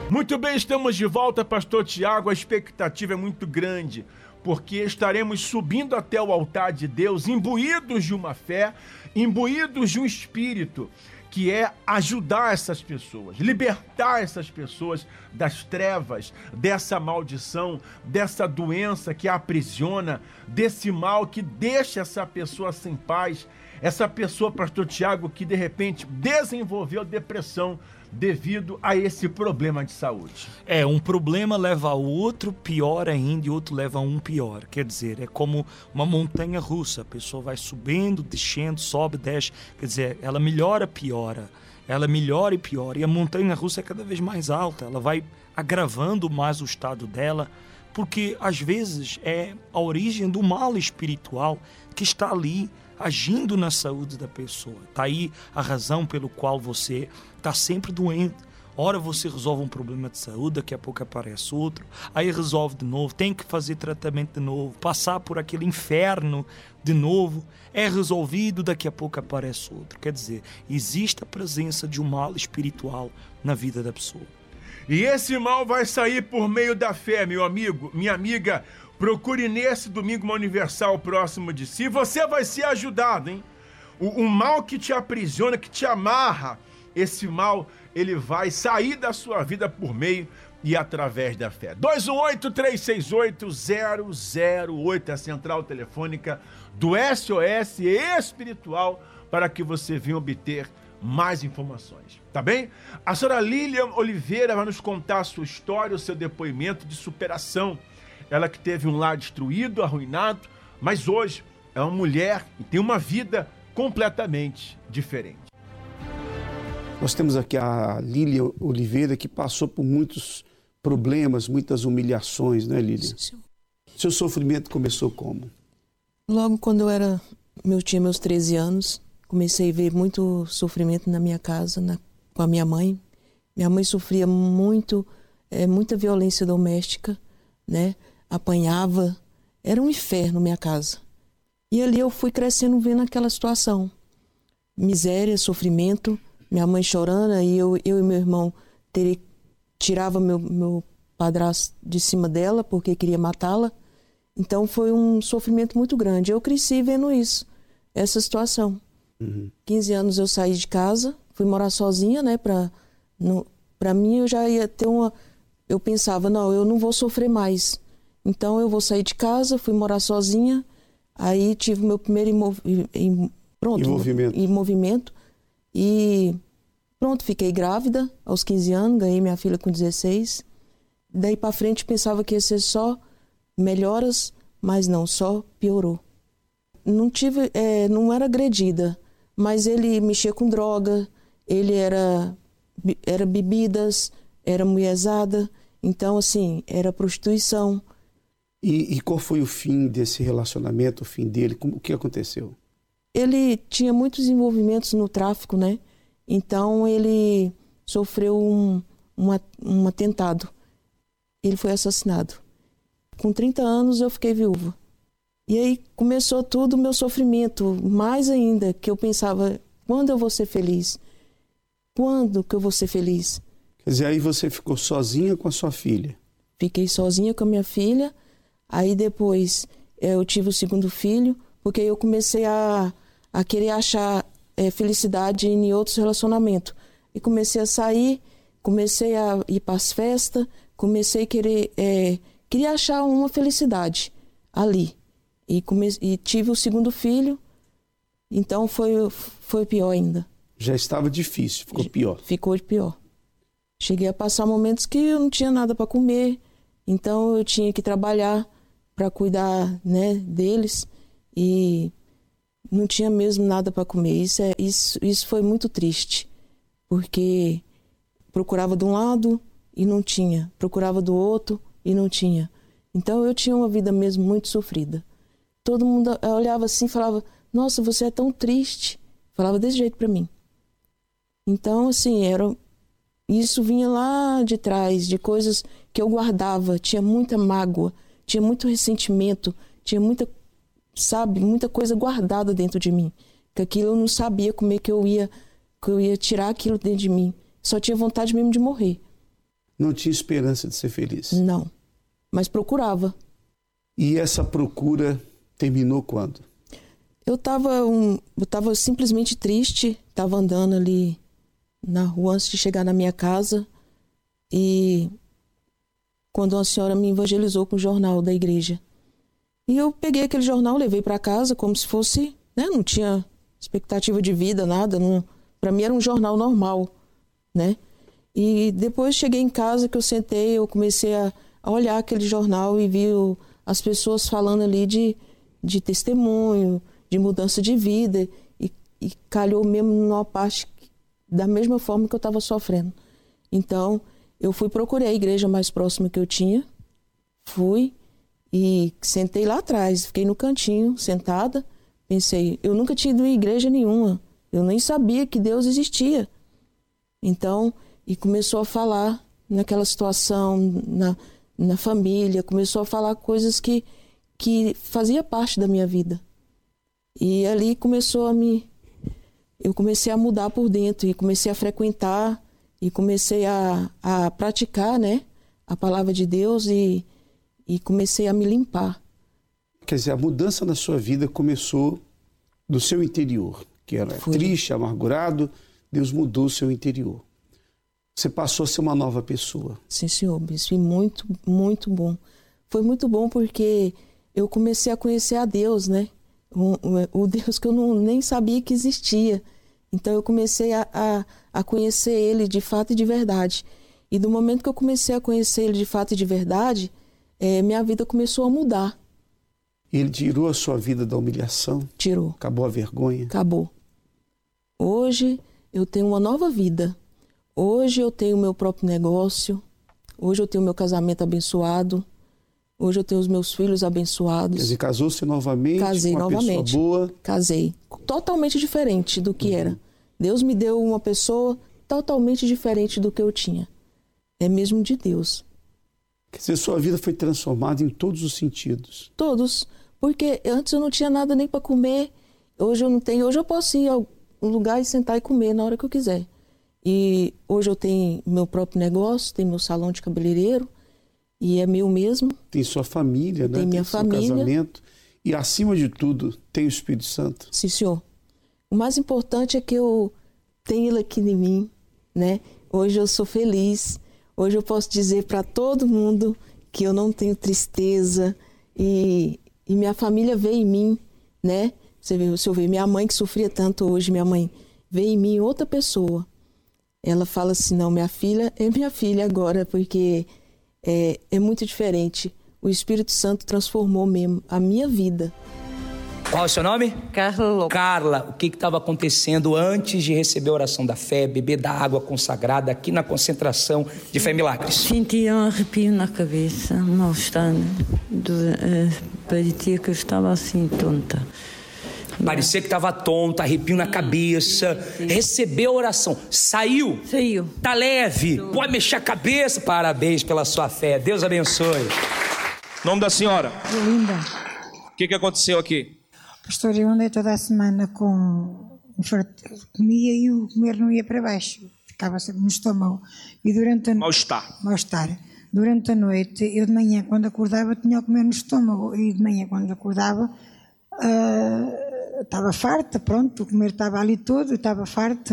Muito bem, estamos de volta, pastor Tiago. A expectativa é muito grande, porque estaremos subindo até o altar de Deus, imbuídos de uma fé, imbuídos de um espírito, que é ajudar essas pessoas, libertar essas pessoas das trevas, dessa maldição, dessa doença que a aprisiona, desse mal que deixa essa pessoa sem paz, essa pessoa, pastor Tiago, que de repente desenvolveu depressão devido a esse problema de saúde. Um problema leva ao outro, pior ainda, e outro leva a um pior. Quer dizer, é como uma montanha russa. A pessoa vai subindo, descendo, sobe, desce. Quer dizer, ela melhora, piora. Ela melhora e piora. E a montanha russa é cada vez mais alta. Ela vai agravando mais o estado dela, porque às vezes é a origem do mal espiritual que está ali, agindo na saúde da pessoa. Está aí a razão pelo qual você está sempre doente. Ora você resolve um problema de saúde, daqui a pouco aparece outro, aí resolve de novo, tem que fazer tratamento de novo, passar por aquele inferno de novo, é resolvido, daqui a pouco aparece outro. Quer dizer, existe a presença de um mal espiritual na vida da pessoa. E esse mal vai sair por meio da fé, meu amigo, minha amiga. Procure nesse domingo uma universal próximo de si. Você vai ser ajudado, hein? O mal que te aprisiona, que te amarra, esse mal, ele vai sair da sua vida por meio e através da fé. 218-368-008, a central telefônica do SOS Espiritual, para que você venha obter mais informações, tá bem? A senhora Lilian Oliveira vai nos contar a sua história, o seu depoimento de superação. Ela que teve um lar destruído, arruinado, mas hoje é uma mulher e tem uma vida completamente diferente. Nós temos aqui a Lilian Oliveira, que passou por muitos problemas, muitas humilhações, né, Lilian? Sim. Seu sofrimento começou como? Logo quando eu tinha meus 13 anos, comecei a ver muito sofrimento na minha casa, com a minha mãe. Minha mãe sofria muita violência doméstica, né? Apanhava, era um inferno minha casa. E ali eu fui crescendo vendo aquela situação. Miséria, sofrimento, minha mãe chorando, e eu e meu irmão tirava meu padrasto de cima dela porque queria matá-la. Então foi um sofrimento muito grande. Eu cresci vendo isso, essa situação. 15 anos eu saí de casa, fui morar sozinha, né? Pra mim eu já ia ter eu pensava, não, eu não vou sofrer mais. Então eu vou sair de casa, fui morar sozinha, aí tive meu primeiro envolvimento e pronto, fiquei grávida aos 15 anos, ganhei minha filha com 16. Daí para frente pensava que ia ser só melhoras, mas não, só piorou. Não era agredida, mas ele mexia com droga, ele era bebidas, era mulherzada, então assim, era prostituição. E qual foi o fim desse relacionamento, o fim dele? O que aconteceu? Ele tinha muitos envolvimentos no tráfico, né? Então ele sofreu um atentado. Ele foi assassinado. Com 30 anos eu fiquei viúva. E aí começou tudo o meu sofrimento, mais ainda, que eu pensava, quando eu vou ser feliz? Quando que eu vou ser feliz? Quer dizer, aí você ficou sozinha com a sua filha? Fiquei sozinha com a minha filha. Aí depois eu tive o segundo filho, porque eu comecei a querer achar felicidade em outros relacionamentos. E comecei a sair, comecei a ir para as festas, comecei a queria achar uma felicidade ali. E tive o segundo filho, então foi pior ainda. Já estava difícil, ficou pior. Ficou pior. Cheguei a passar momentos que eu não tinha nada para comer, então eu tinha que trabalhar para cuidar, né, deles, e não tinha mesmo nada para comer. Isso foi muito triste, porque procurava de um lado e não tinha, procurava do outro e não tinha. Então eu tinha uma vida mesmo muito sofrida. Todo mundo olhava assim e falava, nossa, você é tão triste. Falava desse jeito para mim. Então, assim, isso vinha lá de trás, de coisas que eu guardava. Tinha muita mágoa, tinha muito ressentimento, tinha muita coisa guardada dentro de mim. Que aquilo eu não sabia como é que eu ia tirar aquilo dentro de mim. Só tinha vontade mesmo de morrer. Não tinha esperança de ser feliz. Não, mas procurava. E essa procura terminou quando? Eu estava simplesmente triste, estava andando ali na rua antes de chegar na minha casa e quando uma senhora me evangelizou com o jornal da igreja. E eu peguei aquele jornal, levei para casa como se fosse, né, não tinha expectativa de vida, nada, para mim era um jornal normal, né? E depois cheguei em casa, que eu sentei, eu comecei a olhar aquele jornal e vi as pessoas falando ali de testemunho, de mudança de vida, e calhou mesmo numa parte da mesma forma que eu estava sofrendo. Então, eu procurei a igreja mais próxima que eu tinha, fui e sentei lá atrás, fiquei no cantinho, sentada, pensei, eu nunca tinha ido em igreja nenhuma, eu nem sabia que Deus existia. Então, e começou a falar naquela situação, na família, começou a falar coisas que fazia parte da minha vida. E ali eu comecei a mudar por dentro e comecei a frequentar e comecei a praticar, né, a palavra de Deus e comecei a me limpar. Quer dizer, a mudança na sua vida começou do seu interior, que era triste, amargurado, Deus mudou o seu interior. Você passou a ser uma nova pessoa. Sim, senhor, bispo, e muito, muito bom. Foi muito bom porque eu comecei a conhecer a Deus, né? O Deus que eu nem sabia que existia. Então eu comecei a conhecer Ele de fato e de verdade. E do momento que eu comecei a conhecer Ele de fato e de verdade, minha vida começou a mudar. Ele tirou a sua vida da humilhação? Tirou. Acabou a vergonha? Acabou. Hoje eu tenho uma nova vida. Hoje eu tenho o meu próprio negócio. Hoje eu tenho o meu casamento abençoado. Hoje eu tenho os meus filhos abençoados. Quer dizer, casou-se novamente? Casei com uma novamente. Pessoa boa? Casei. Totalmente diferente do que era. Deus me deu uma pessoa totalmente diferente do que eu tinha. É mesmo de Deus. Quer dizer, sua vida foi transformada em todos os sentidos. Todos. Porque antes eu não tinha nada nem para comer. Hoje eu não tenho. Hoje eu posso ir a um lugar e sentar e comer na hora que eu quiser. E hoje eu tenho meu próprio negócio, tenho meu salão de cabeleireiro. E é meu mesmo. Tem sua família, né? Tem minha família. Seu casamento. E, acima de tudo, tem o Espírito Santo. Sim, senhor. O mais importante é que eu tenho ele aqui em mim, né? Hoje eu sou feliz. Hoje eu posso dizer para todo mundo que eu não tenho tristeza. E minha família vê em mim, né? Se eu ver minha mãe que sofria tanto hoje, minha mãe vê em mim outra pessoa. Ela fala assim, não, minha filha é minha filha agora, porque... É muito diferente. O Espírito Santo transformou mesmo a minha vida. Qual é o seu nome? Carla. Carla, o que estava acontecendo antes de receber a oração da fé, beber da água consagrada aqui na concentração de Fé e Milagres? Sentia um arrepio na cabeça, um mal-estar. Parecia que eu estava assim tonta. Parecia que estava tonta, arrepio na cabeça. Sim. Recebeu a oração. Saiu? Saiu. Tá leve? Pode mexer a cabeça? Parabéns pela sua fé. Deus abençoe. Nome da senhora? Linda. O que aconteceu aqui? Pastor, eu andei toda a semana com comia e o comer não ia para baixo. Ficava sempre no estômago. E durante a mal-estar. Durante a noite, eu de manhã, quando acordava, tinha a comer no estômago. E de manhã, quando acordava... estava farta, pronto, o comer estava ali todo, estava farta,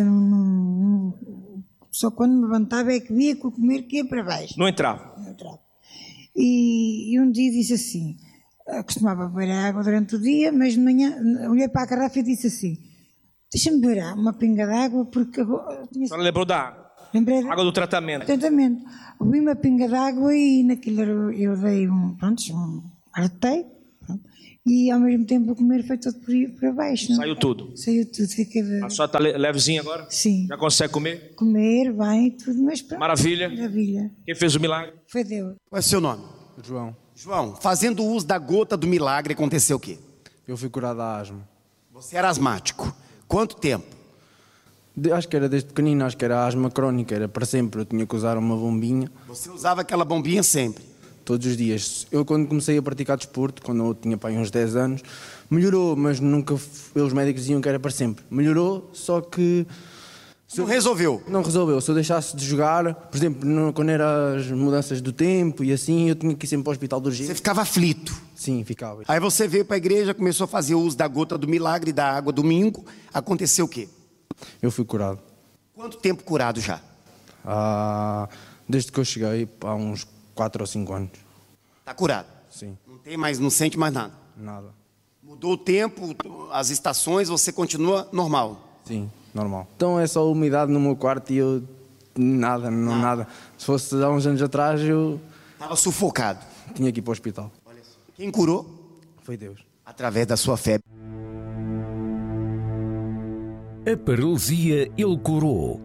só quando me levantava é que via que o comer que ia para baixo. Não entrava? Não entrava. E um dia disse assim, costumava beber água durante o dia, mas de manhã olhei para a garrafa e disse assim, deixa-me beber uma pinga de água, porque... A senhora lembrou da água? Lembrei água do tratamento. Tratamento. Bebi uma pinga de água e naquilo eu dei arretei. E ao mesmo tempo o comer foi todo para baixo. Saiu tudo? Saiu tudo. A senhora está levezinha agora? Sim. Já consegue comer? Comer, bem, tudo, mas pronto. Maravilha. Maravilha. Quem fez o milagre? Foi Deus. Qual é o seu nome? João. João, fazendo uso da gota do milagre, aconteceu o quê? Eu fui curado da asma. Você era asmático. Quanto tempo? Acho que era desde pequenino, acho que era asma crónica, era para sempre. Eu tinha que usar uma bombinha. Você usava aquela bombinha sempre? Todos os dias. Eu, quando comecei a praticar desporto, quando eu tinha uns 10 anos, melhorou, mas nunca, os médicos diziam que era para sempre. Melhorou, só que Não resolveu? Não resolveu. Se eu deixasse de jogar, por exemplo, quando eram as mudanças do tempo e assim, eu tinha que ir sempre para o hospital de urgência. Você ficava aflito? Sim, ficava. Aí você veio para a igreja, começou a fazer uso da gota do milagre, da água domingo. Aconteceu o quê? Eu fui curado. Quanto tempo curado já? Desde que eu cheguei, há uns 4 ou 5 anos. Está curado? Sim. Não sente mais nada? Nada. Mudou o tempo, as estações, você continua normal? Sim, normal. Então é só umidade no meu quarto e eu... Nada. Se fosse há uns anos atrás, eu... Estava sufocado? Tinha que ir para o hospital. Olha só. Quem curou? Foi Deus. Através da sua fé. A paralisia Ele curou.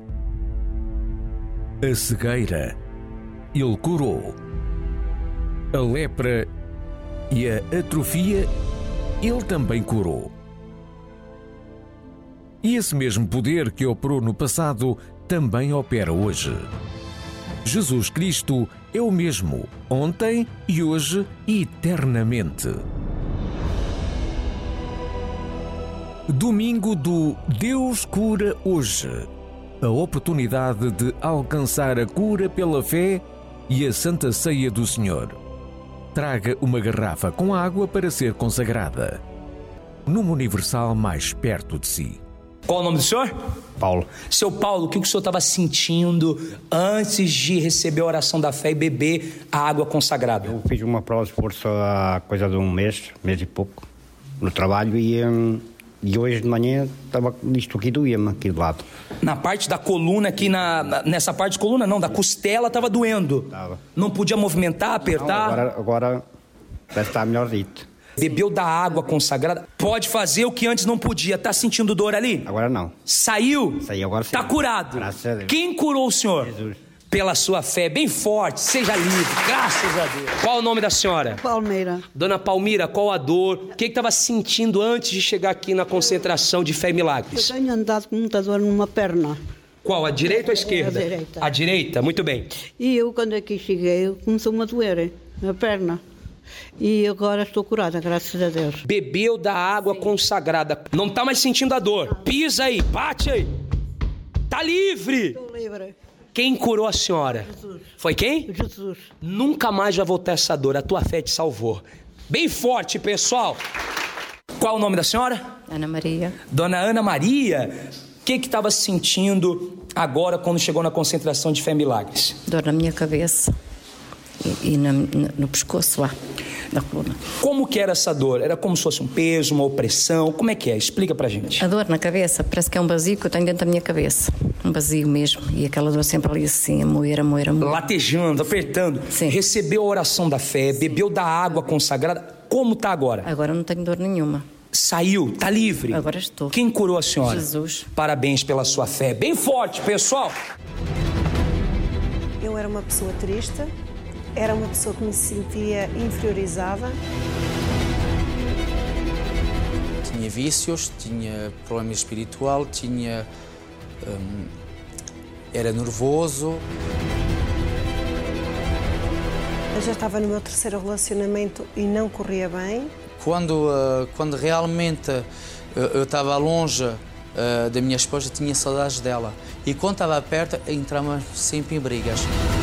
A cegueira Ele curou. A lepra e a atrofia Ele também curou. E esse mesmo poder que operou no passado também opera hoje. Jesus Cristo é o mesmo, ontem e hoje e eternamente. Domingo do Deus Cura Hoje. A oportunidade de alcançar a cura pela fé e a Santa Ceia do Senhor. Traga uma garrafa com água para ser consagrada. Numa universal mais perto de si. Qual o nome do senhor? Paulo. Seu Paulo, o que o senhor estava sentindo antes de receber a oração da fé e beber a água consagrada? Eu fiz uma prova de força há coisa de um mês e pouco, no trabalho, e hoje de manhã estava isto aqui doía-me, aqui do lado. Na parte da coluna, aqui nessa parte de coluna não, da costela estava doendo. Estava. Não podia movimentar, apertar? Não, agora parece que está melhor dito. Bebeu da água consagrada, pode fazer o que antes não podia. Tá sentindo dor ali? Agora não. Saiu? Saiu agora sim. Tá curado? Graças a Deus. Quem curou o senhor? Jesus. Pela sua fé, bem forte, seja livre, graças a Deus. Qual o nome da senhora? Palmeira. Dona Palmira, qual a dor? O que estava sentindo antes de chegar aqui na concentração de fé e milagres? Eu tenho andado com muita dor numa perna. Qual, a direita ou a esquerda? A direita. A direita, muito bem. E eu, quando aqui cheguei, começou-me a doer na perna. E agora estou curada, graças a Deus. Bebeu da água consagrada. Não tá mais sentindo a dor. Pisa aí, bate aí. Tá livre. Estou livre. Quem curou a senhora? Jesus. Foi quem? Jesus. Nunca mais vai voltar essa dor. A tua fé te salvou. Bem forte, pessoal. Qual o nome da senhora? Ana Maria. Dona Ana Maria. O que estava sentindo agora quando chegou na concentração de fé e milagres? Dor na minha cabeça. E no pescoço lá, na coluna. Como que era essa dor? Era como se fosse um peso, uma opressão? Como é que é? Explica pra gente. A dor na cabeça parece que é um vazio que eu tenho dentro da minha cabeça. Um vazio mesmo. E aquela dor sempre ali assim, a moer. Latejando, apertando. Sim. Recebeu a oração da fé, bebeu da água consagrada. Como tá agora? Agora não tenho dor nenhuma. Saiu, tá livre. Agora estou. Quem curou a senhora? Jesus. Parabéns pela sua fé. Bem forte, pessoal. Eu era uma pessoa triste. Era uma pessoa que me sentia inferiorizada. Tinha vícios, tinha problema espiritual, era nervoso. Eu já estava no meu terceiro relacionamento e não corria bem. Quando realmente eu estava longe da minha esposa, tinha saudades dela. E quando estava perto, entrava sempre em brigas.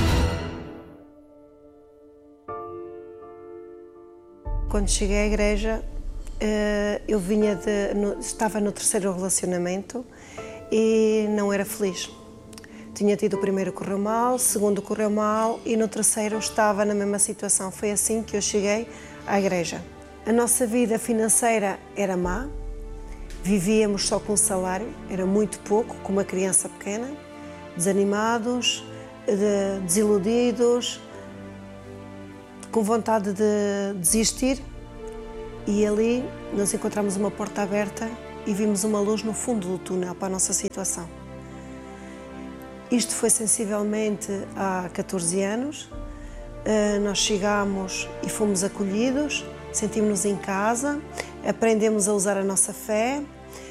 Quando cheguei à igreja, eu estava no terceiro relacionamento e não era feliz. Tinha tido o primeiro correu mal, o segundo correu mal e no terceiro estava na mesma situação. Foi assim que eu cheguei à igreja. A nossa vida financeira era má, vivíamos só com um salário, era muito pouco, com uma criança pequena, desanimados, desiludidos, com vontade de desistir, e ali nós encontramos uma porta aberta e vimos uma luz no fundo do túnel para a nossa situação. Isto foi sensivelmente há 14 anos. Nós chegámos e fomos acolhidos, sentimos-nos em casa, aprendemos a usar a nossa fé,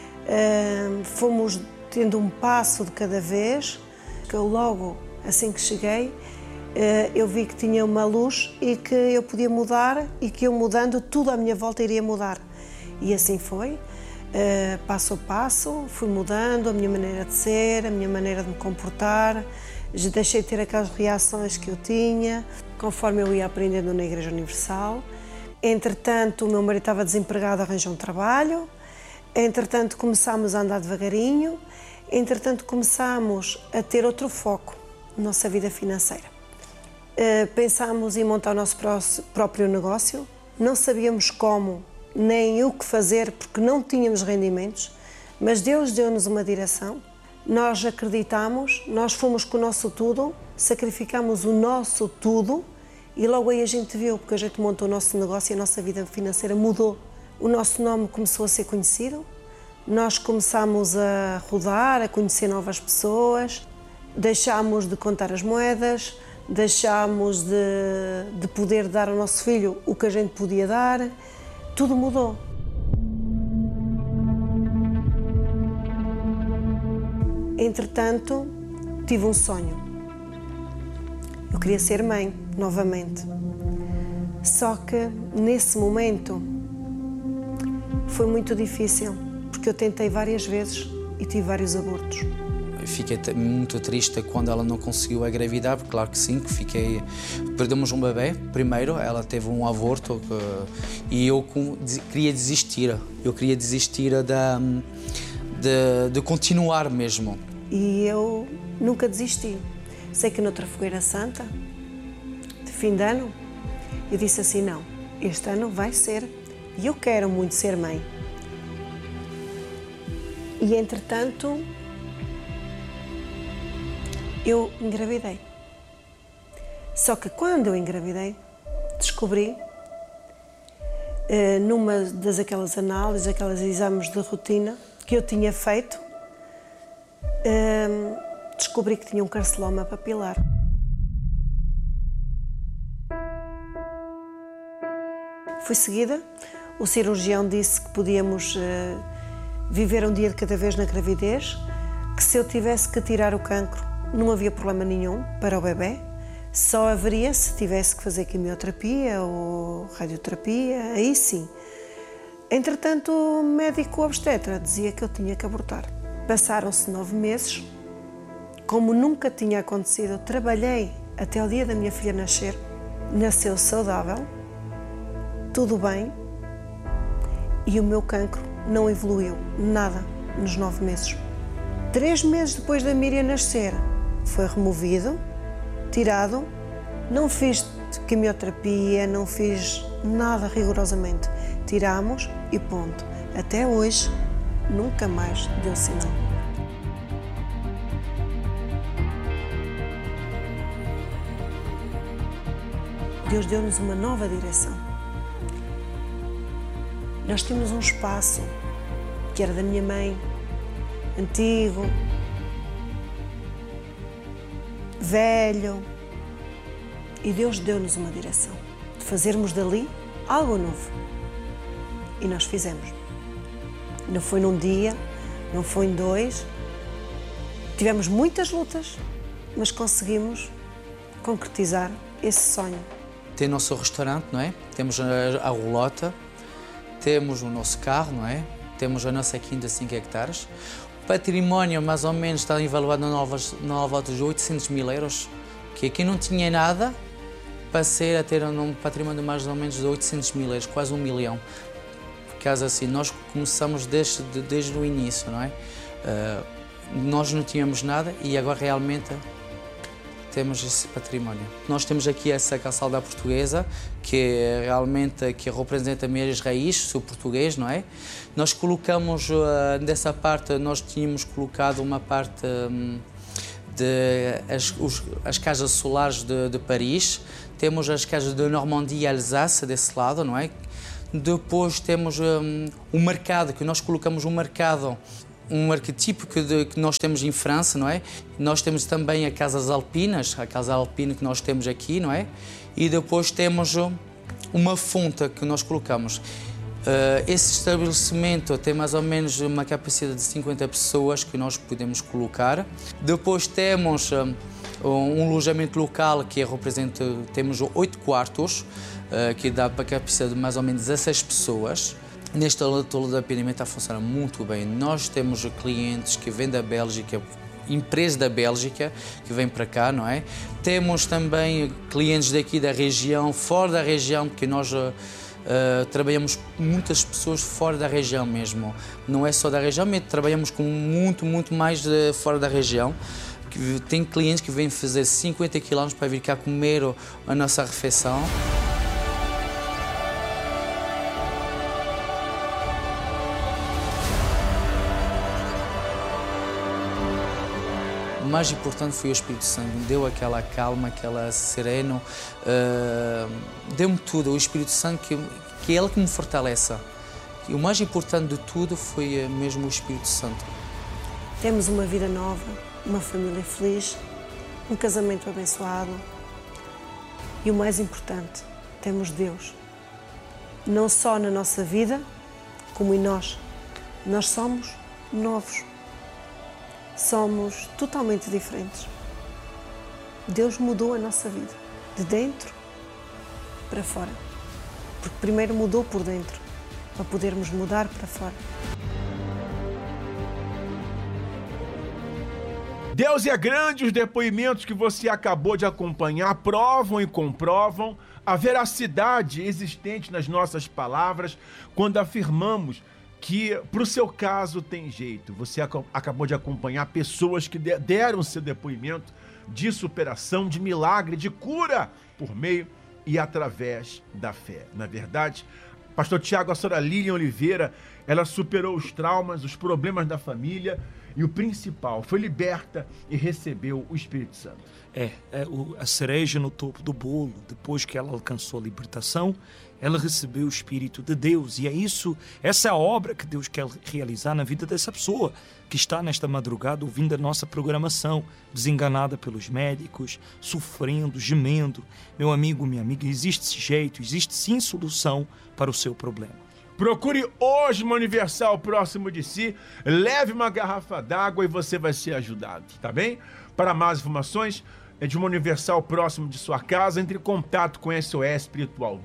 fomos tendo um passo de cada vez, que eu logo, assim que cheguei, eu vi que tinha uma luz e que eu podia mudar e que eu mudando tudo à minha volta iria mudar. E assim foi. passo a passo, fui mudando a minha maneira de ser, a minha maneira de me comportar, deixei de ter aquelas reações que eu tinha, conforme eu ia aprendendo na Igreja Universal. Entretanto, o meu marido estava desempregado, arranjou um trabalho. Entretanto, começámos a andar devagarinho. Entretanto, começámos a ter outro foco na nossa vida financeira. Pensámos em montar o nosso próprio negócio. Não sabíamos como nem o que fazer porque não tínhamos rendimentos, mas Deus deu-nos uma direção. Nós acreditamos, nós fomos com o nosso tudo, sacrificámos o nosso tudo e logo aí a gente viu, porque a gente montou o nosso negócio e a nossa vida financeira mudou. O nosso nome começou a ser conhecido, nós começámos a rodar, a conhecer novas pessoas, deixámos de contar as moedas, deixámos de poder dar ao nosso filho o que a gente podia dar, tudo mudou. Entretanto, tive um sonho. Eu queria ser mãe, novamente. Só que, nesse momento, foi muito difícil, porque eu tentei várias vezes e tive vários abortos. Fiquei muito triste quando ela não conseguiu engravidar, porque claro que sim, que perdemos um bebê primeiro, ela teve um aborto e eu queria desistir. Eu queria desistir de continuar mesmo. E eu nunca desisti. Sei que noutra fogueira santa, de fim de ano, eu disse assim, não, este ano vai ser, e eu quero muito ser mãe. E entretanto, eu engravidei. Só que quando eu engravidei, descobri, numa aquelas análises, aqueles exames de rotina que eu tinha feito, descobri que tinha um carcinoma papilar. Foi seguida, o cirurgião disse que podíamos viver um dia de cada vez na gravidez, que se eu tivesse que tirar o cancro, não havia problema nenhum para o bebê, só haveria se tivesse que fazer quimioterapia ou radioterapia, aí sim. Entretanto, o médico obstetra dizia que eu tinha que abortar. Passaram-se 9 meses, como nunca tinha acontecido, eu trabalhei até o dia da minha filha nascer, nasceu saudável, tudo bem, e o meu cancro não evoluiu nada nos 9 meses. 3 meses depois da Miriam nascer, foi removido, tirado, não fiz quimioterapia, não fiz nada rigorosamente. Tiramos e ponto. Até hoje, nunca mais deu sinal. Deus deu-nos uma nova direção. Nós tínhamos um espaço que era da minha mãe, antigo, velho, e Deus deu-nos uma direção, de fazermos dali algo novo. E nós fizemos. Não foi num dia, não foi em 2, tivemos muitas lutas, mas conseguimos concretizar esse sonho. Tem o nosso restaurante, não é? Temos a rolota, temos o nosso carro, não é? Temos a nossa quinta de 5 hectares. O património, mais ou menos, está avaliado na volta de 800 mil euros, que aqui não tinha nada, passei a ter um património de mais ou menos de 800 mil euros, quase 1 milhão. Por causa assim, nós começamos desde o início, não é? Nós não tínhamos nada e agora realmente temos esse património. Nós temos aqui essa calçada portuguesa, que realmente que representa mesmo as raízes, o português, não é? Nós colocamos, dessa parte, nós tínhamos colocado uma parte as casas solares de Paris, temos as casas de Normandia e Alsácia desse lado, não é? Depois temos o mercado, que nós colocamos um mercado, um arquetipo que nós temos em França, não é? Nós temos também a Casas Alpinas, a Casa Alpina que nós temos aqui, não é? E depois temos uma fonte que nós colocamos. Esse estabelecimento tem mais ou menos uma capacidade de 50 pessoas que nós podemos colocar. Depois temos um alojamento local que representa, temos 8 quartos, que dá para a capacidade de mais ou menos 16 pessoas. neste tolo da Pimenta está a funcionar muito bem. Nós temos clientes que vêm da Bélgica, empresas da Bélgica que vêm para cá, não é? Temos também clientes daqui da região, fora da região, porque nós trabalhamos com muitas pessoas fora da região mesmo. Não é só da região, mas trabalhamos com muito mais de fora da região. Tem clientes que vêm fazer 50 km para vir cá comer a nossa refeição. O mais importante foi o Espírito Santo, me deu aquela calma, aquela sereno, deu-me tudo, o Espírito Santo que é Ele que me fortalece. E o mais importante de tudo foi mesmo o Espírito Santo. Temos uma vida nova, uma família feliz, um casamento abençoado e o mais importante, temos Deus. Não só na nossa vida, como em nós. Nós somos novos. Somos totalmente diferentes. Deus mudou a nossa vida, de dentro para fora. Porque primeiro mudou por dentro, para podermos mudar para fora. Deus é grande, os depoimentos que você acabou de acompanhar provam e comprovam a veracidade existente nas nossas palavras quando afirmamos que para o seu caso tem jeito. Você acabou de acompanhar pessoas que deram seu depoimento de superação, de milagre, de cura por meio e através da fé. Na verdade, pastor Tiago, a senhora Lilian Oliveira, ela superou os traumas, os problemas da família e o principal, foi liberta e recebeu o Espírito Santo. A cereja no topo do bolo, depois que ela alcançou a libertação, ela recebeu o Espírito de Deus. E essa é a obra que Deus quer realizar na vida dessa pessoa que está nesta madrugada ouvindo a nossa programação, desenganada pelos médicos, sofrendo, gemendo. Meu amigo, minha amiga, existe jeito, existe sim solução para o seu problema. Procure hoje uma Universal próximo de si, leve uma garrafa d'água e você vai ser ajudado, tá bem? Para mais informações de uma Universal próximo de sua casa, entre em contato com SOS Espiritual,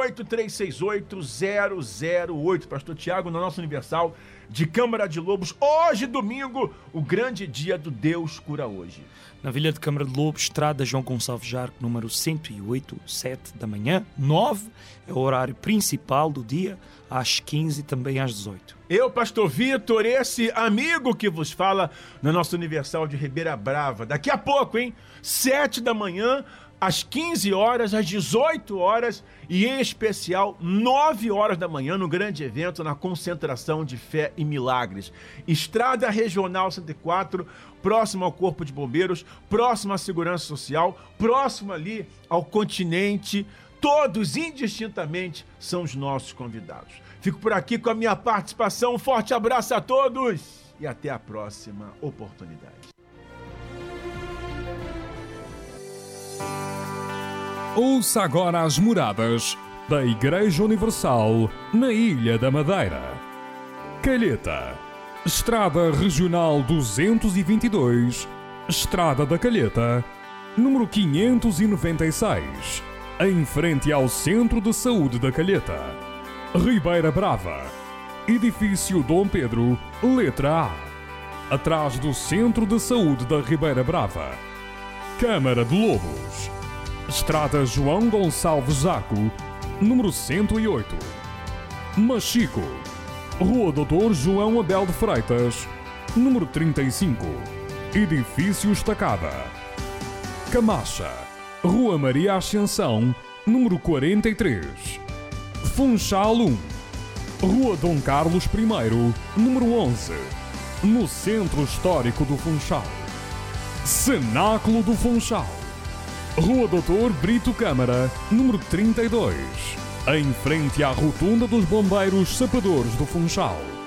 218-368-008. Pastor Tiago, na nossa Universal de Câmara de Lobos, hoje domingo, o grande dia do Deus Cura Hoje. Na Vila de Câmara de Lobos, Estrada João Gonçalves Jarco, número 108, 7 da manhã, 9, é o horário principal do dia, às 15 e também às 18. Eu, pastor Vitor, esse amigo que vos fala na nossa Universal de Ribeira Brava, daqui a pouco, 7 da manhã, às 15 horas, às 18 horas e, em especial, 9 horas da manhã, no grande evento, na concentração de fé e milagres. Estrada Regional 104, próximo ao Corpo de Bombeiros, próximo à Segurança Social, próximo ali ao continente. Todos, indistintamente, são os nossos convidados. Fico por aqui com a minha participação. Um forte abraço a todos e até a próxima oportunidade. Ouça agora as moradas da Igreja Universal na Ilha da Madeira. Calheta, Estrada Regional 222, Estrada da Calheta, número 596, em frente ao Centro de Saúde da Calheta. Ribeira Brava, Edifício Dom Pedro, letra A, atrás do Centro de Saúde da Ribeira Brava. Câmara de Lobos, Estrada João Gonçalves Zaco, número 108. Machico, Rua Doutor João Abel de Freitas, número 35, Edifício Estacada. Camacha, Rua Maria Ascensão, número 43. Funchal 1, Rua Dom Carlos I, número 11, no Centro Histórico do Funchal. Cenáculo do Funchal, Rua Doutor Brito Câmara, número 32, em frente à Rotunda dos Bombeiros Sapadores do Funchal.